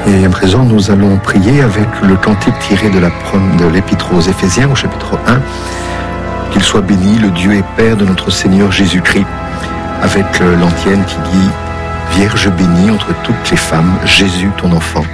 Et à présent, nous allons prier avec le cantique tiré de l'Épître aux Éphésiens, au chapitre 1. Qu'il soit béni, le Dieu et Père de notre Seigneur Jésus-Christ, avec l'antienne qui dit « Vierge bénie entre toutes les femmes, Jésus, ton enfant, est béni. »